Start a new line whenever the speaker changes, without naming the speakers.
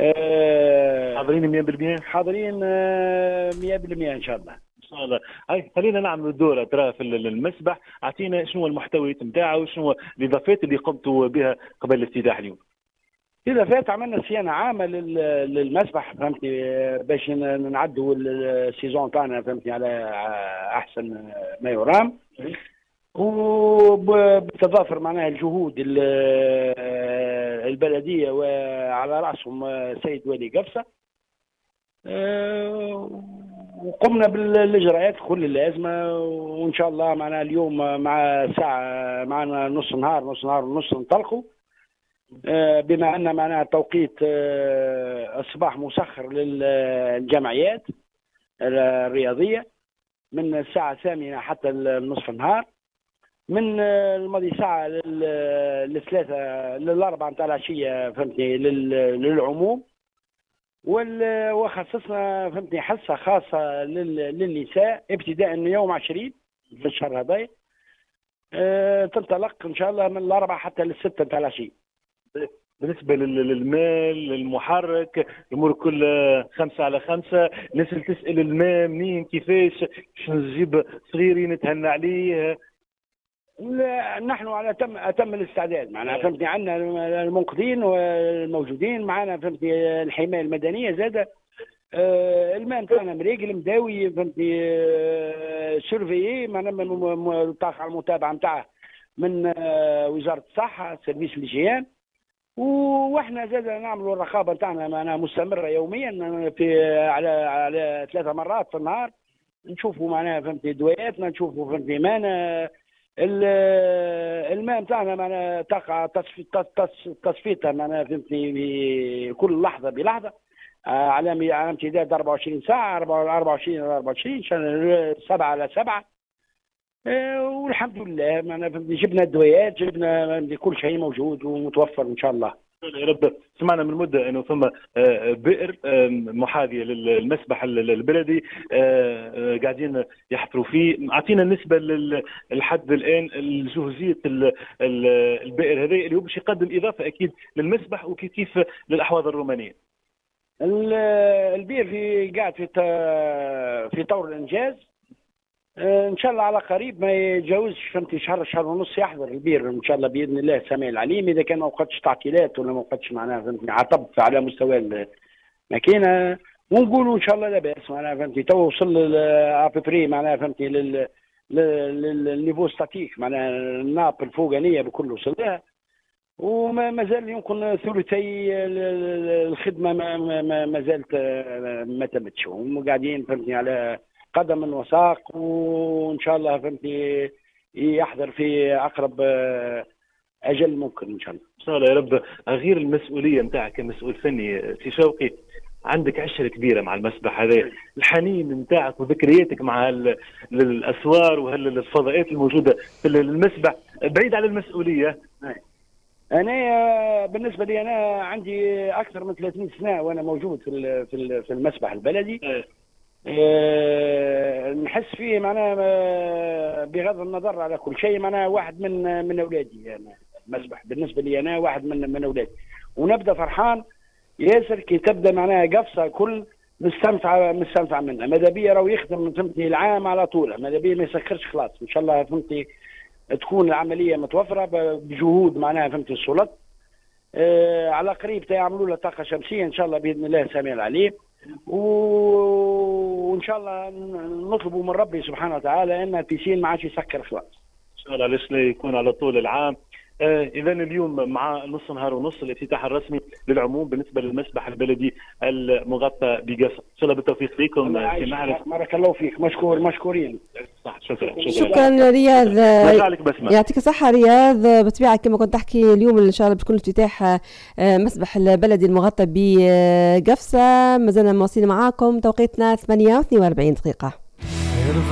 حاضرين 100%؟
حاضرين 100% ان شاء الله.
ان شاء الله. هاي خلينا نعمل الدوره ترى في المسبح، اعطينا شنو هو المحتويات نتاعه وشنو هو الاضافات اللي قمتوا بها قبل الافتتاح اليوم.
إذا فات عملنا صيانة عامة للمسبح، فهمتني، باش نعدوا السيزون تاعنا، فهمتني، على أحسن ما يرام، وبتضافر معناها الجهود البلدية وعلى رأسهم سيد والي قفصة. وقمنا بالإجراءات كل اللازمة، وإن شاء الله معنا اليوم مع ساعة معنا نص نهار ونص نطلقوا، بما أن معناها توقيت الصباح مسخر للجمعيات الرياضية من الساعة 8 حتى نصف النهار، من الماضي ساعة للثلاثة للأربعة متاع العشية، فهمتني، للعموم. وخصصنا، فهمتني، حصة خاصة للنساء ابتداء من يوم 20 في الشهر هذا، تنطلق إن شاء الله من الأربعة حتى للستة متاع العشية.
بالنسبة للمال المحرك الأمور كلها 5/5، الناس اللي تسأل الماء منين كيفاش باش نجيب صغيري نتهنى عليه.
لا، نحن على أتم الاستعداد معنا، فهمتني، عندنا المنقذين والموجودين معنا، فهمتني، الحماية المدنية زادة. الماء نتاعنا مريقل مداوي، فهمتني، سيرفيي معنا من الطاقة المتابعة نتاعه من وزارة الصحة، سيرفيس الهيجين. واحنا زاد نعملوا الرقابه نتاعنا معنا مستمره يوميا على 3 مرات في النهار، نشوفوا معناها، فهمتي، دوياتنا، نشوفوا، فهمتي، مانا الماء نتاعنا معناها تقع تصفيتها معناها، فهمتي، كل لحظه بلحظه على امتداد 24 ساعه، 24 على 24 7/7. والحمد لله معنا، جبنا الدويات، جبنا كل شيء موجود ومتوفر ان شاء الله.
يا رب. سمعنا من مده انه ثم بئر محاذيه للمسبح البلدي قاعدين يحفروا فيه، اعطينا النسبه لحد الان الجهوزيه البئر هذا اللي هو باش يقدم اضافه اكيد للمسبح وكيف للاحواض الرومانيه.
البئر قاعد في طور الانجاز، ان شاء الله على قريب ما يتجاوزش، فهمتي، شهر ونص يحضر البير ان شاء الله باذن الله السميع العليم، اذا كان ما وقتش تعطيلات ولا ما وقتش معناها، فهمتني، عطب على مستوى الماكينه، ونقولوا ان شاء الله لا باس معناها، فهمتي، تو وصل ابري معناها، فهمتي، للنيفو ستاتيك معناها الناب الفوقانيه بكل وصل لها، وما زال يمكن ثلثي الخدمه ما زالت ما تمتش، وقاعدين، فهمتني، على قدم وساق، وان شاء الله، فهمتي، يحضر في اقرب اجل ممكن ان شاء الله.
ان شاء الله يا رب. غير المسؤوليه نتاعك كمسؤول فني سي شوقي، عندك عشره كبيره مع المسبح هذا، الحنين نتاعك وذكرياتك مع الاسوار والفضاءات الموجوده في المسبح بعيد عن المسؤوليه.
انا بالنسبه لي انا عندي اكثر من 30 سنه وانا موجود في المسبح البلدي. نحس فيه معناها بغض النظر على كل شيء، معناها واحد من اولادي. يعني المسبح بالنسبه لي انا واحد من اولادي، ونبدا فرحان ياسر كي تبدا معناها قفصه كل مستمتع منها. ماذا بيا راهو يخدم، فهمتني، العام على طول، ماذا بيا ما يسكرش خلاص ان شاء الله، فهمتي، تكون العمليه متوفره بجهود معناها، فهمتي، السلطات. على قريب يعملوا لها طاقه شمسيه ان شاء الله باذن الله السميع العليم، وان شاء الله نطلبوا من ربي سبحانه وتعالى ان البيسين ما عادش يسكر خلاص
ان شاء الله، علاش لا يكون على طول العام. اذا اليوم مع نص نهار ونص الافتتاح الرسمي للعموم بالنسبه للمسبح البلدي المغطى بقفص، ان شاء الله بالتوفيق لكم في معرفه.
بارك الله فيك، مشكورين.
صح، شكرا
رياض.
يعطيك
الصحه رياض. بطبيعه كما كنت تحكي اليوم ان شاء الله بتكون افتتاح مسبح البلدي المغطى بقفصه، ما زلنا مواصلين معاكم، توقيتنا 8:42.